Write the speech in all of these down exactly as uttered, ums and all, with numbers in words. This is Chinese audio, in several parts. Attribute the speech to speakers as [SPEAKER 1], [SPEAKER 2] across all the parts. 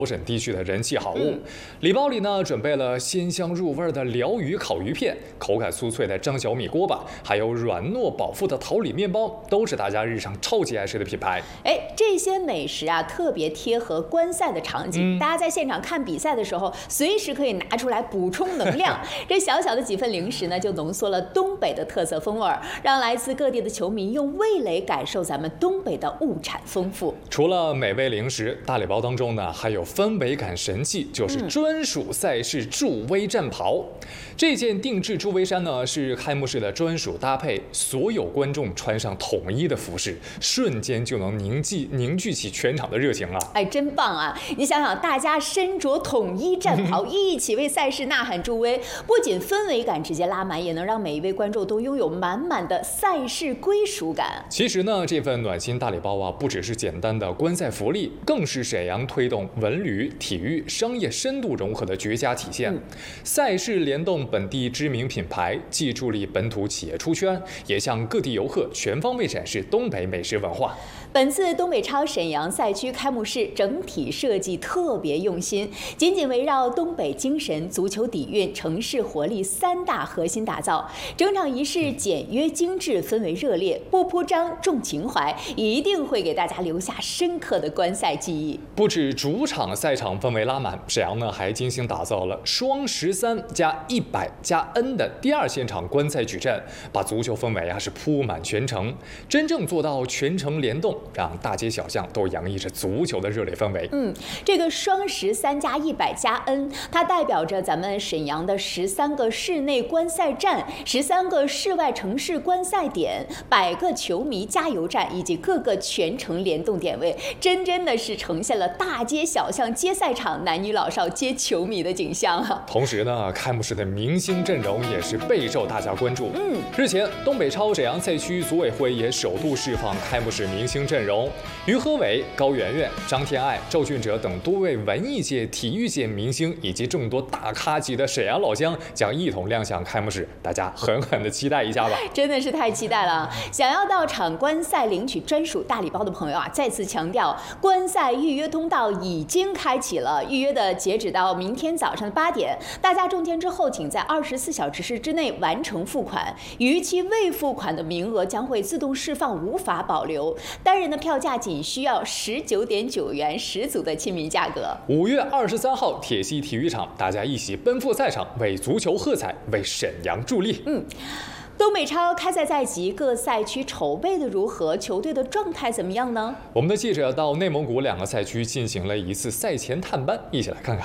[SPEAKER 1] 省地区的人气好物。礼包里呢，准备了鲜香入味的辽鱼烤鱼片，口感酥脆的张小米锅巴，还有软糯饱腹的桃李面包，都是大家日常超级爱吃的品牌。
[SPEAKER 2] 哎，这些美食啊，特别贴合观赛的场景，嗯、大家在现场看比赛的时候，随时可以拿出来补充能量。这小小的几份零食呢，就浓缩了东北的特色风味，让来自各地的球迷用味蕾感受咱们东北的物产丰富。
[SPEAKER 1] 除了美味零食，大礼包当中呢，还有氛围感神器，就是专属赛事助威战袍。嗯、这件定制助威衫呢，是开幕式的专属搭配，所有观众穿上统一的服饰，瞬间就能凝聚凝聚起全场的热情啊！
[SPEAKER 2] 哎，真棒啊！你想想，大家身着统一战袍，一起为赛事呐喊助威，不仅氛围感直接拉满，也能让每一位观众都拥有满满的赛事归属感。
[SPEAKER 1] 其实呢，这份暖心大礼包啊，不只是简单的观赛福利，更是沈阳推动文旅、体育、商业深度融合的绝佳体现。嗯、赛事联动本地知名品牌，既助力本土企业出圈，也向各地游客全方位展示东北美食文化。
[SPEAKER 2] 本次东北超沈阳赛区开幕式整体设计特别用心，紧紧围绕东北精神、足球底蕴、城市活力三大核心打造。整场仪式简约精致，氛围热烈，不铺张重情怀，一定会给大家留下深刻的观赛记忆。
[SPEAKER 1] 不止主场赛场氛围拉满，沈阳呢还精心打造了双十三加一百加 N 的第二现场观赛矩阵，把足球氛围啊是铺满全城，真正做到全程联动，让大街小巷都洋溢着足球的热烈氛围。
[SPEAKER 2] 嗯，这个双十三加一百加 N， 它代表着咱们沈阳的十三个室内观赛站、十三个室外城市观赛点、百个球迷加油站以及各个全程联动点位，真真的是呈现了大街小巷接赛场、男女老少接球迷的景象啊！
[SPEAKER 1] 同时呢，开幕式的明星阵容也是备受大家关注。嗯，日前东北超沈阳赛区组委会也首度释放开幕式明星阵容，于和伟、高圆圆、张天爱、赵俊哲等多位文艺界、体育界明星以及众多大咖级的沈阳老乡将一同亮相开幕式，大家狠狠的期待一下吧！
[SPEAKER 2] 真的是太期待了！想要到场观赛领取专属大礼包的朋友啊，再次强调，观赛预约通道已经开启了，预约的截止到明天早上的八点。大家中签之后，请在二十四小时之内完成付款，逾期未付款的名额将会自动释放，无法保留。单人的票价仅需要十九点九元，十足的亲民价格。
[SPEAKER 1] 五月二十三号，铁西体育场，大家一起奔赴赛场，为足球喝彩，为沈阳助力。
[SPEAKER 2] 嗯。东北超开赛在即，各赛区筹备的如何？球队的状态怎么样呢？
[SPEAKER 1] 我们的记者到内蒙古两个赛区进行了一次赛前探班，一起来看看。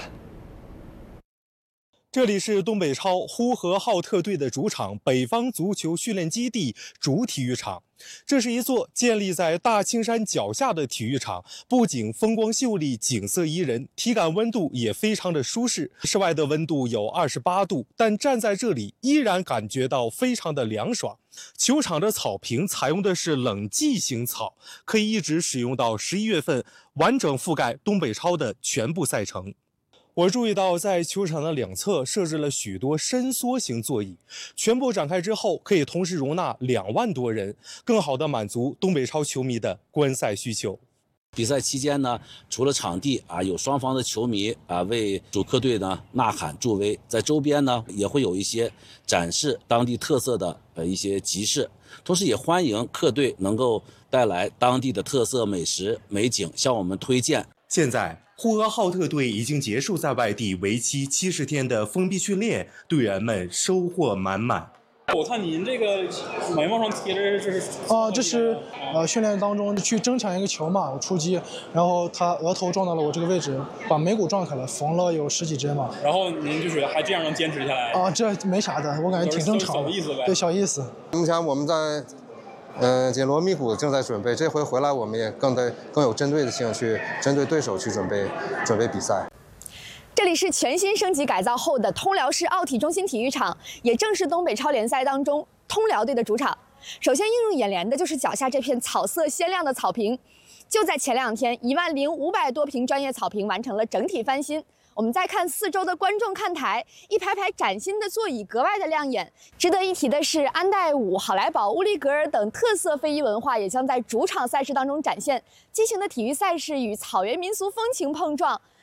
[SPEAKER 3] 这里是东北超呼和浩特队的主场北方足球训练基地主体育场。这是一座建立在大青山脚下的体育场，不仅风光秀丽、景色宜人，体感温度也非常的舒适。室外的温度有二十八度，但站在这里依然感觉到非常的凉爽。球场的草坪采用的是冷季型草，可以一直使用到十一月份，完整覆盖东北超的全部赛程。我注意到，在球场的两侧设置了许多伸缩型座椅，全部展开之后，可以同时容纳两万多人，更好地满足东北超球迷的观赛需求。
[SPEAKER 4] 比赛期间呢，除了场地啊，有双方的球迷啊为主客队呢呐喊助威，在周边呢也会有一些展示当地特色的呃一些集市，同时也欢迎客队能够带来当地的特色美食美景向我们推荐。
[SPEAKER 3] 现在呼和浩特队已经结束在外地为期七十天的封闭训练，队员们收获满满。
[SPEAKER 5] 我看您这个门帽上贴着这是
[SPEAKER 6] 啊，这是呃训练当中去争抢一个球嘛，我出击，然后他额头撞到了我这个位置，把眉骨撞开了，缝了有十几针嘛。
[SPEAKER 5] 然后您就觉得还这样能坚持下来？
[SPEAKER 6] 啊，这没啥的，我感觉挺正常的。
[SPEAKER 5] 小意思呗。
[SPEAKER 6] 对，小意思。
[SPEAKER 7] 目前我们在呃紧锣密鼓正在准备，这回回来我们也更得更有针对性去针对对手去准备准备比赛。
[SPEAKER 8] 这里是全新升级改造后的通辽市奥体中心体育场，也正是东北超联赛当中通辽队的主场。首先映入眼帘的就是脚下这片草色鲜亮的草坪。就在前两天，一万零五百多平专业草坪完成了整体翻新。我们再看四周的观众看台，一排排崭新的座椅格外的亮眼。值得一提的是，安代舞、好莱堡、乌里格尔等特色非遗文化也将在主场赛事当中展现。激情的体育赛事与草原民俗风情碰撞，